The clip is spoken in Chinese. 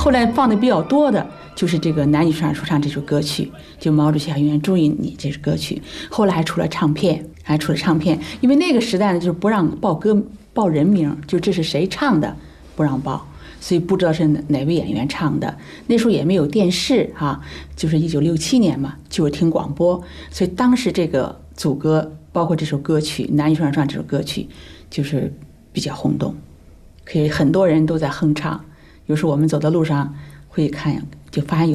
后来放的比较多的就是这个男女说唱这首歌曲，就毛主席啊永远注意你这首歌曲。后来还出了唱片，因为那个时代呢就是不让报人名，就这是谁唱的不让报，所以不知道是哪位演员唱的。那时候也没有电视啊，就是1967年嘛，就是听广播，所以当时这个组歌包括这首歌曲《男女说唱》这首歌曲就是比较轰动，可以很多人都在哼唱。有时候我们走在路上会看，就发现